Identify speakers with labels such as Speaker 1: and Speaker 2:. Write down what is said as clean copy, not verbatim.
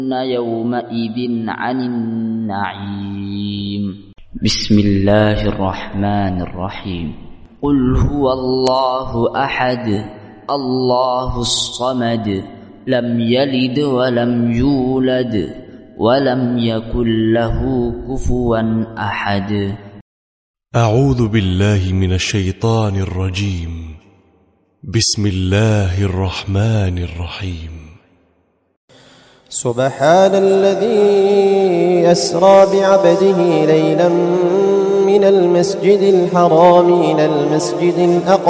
Speaker 1: يومئذ عن النعيم. بسم الله الرحمن الرحيم. قل هو الله أحد الله الصمد لم يلد ولم يولد ولم يكن له كفوا أحد.
Speaker 2: أعوذ بالله من الشيطان الرجيم. بسم الله الرحمن الرحيم.
Speaker 3: سبحان الذي أسرى بعبده ليلا من المسجد الحرام إلى المسجد الأقصى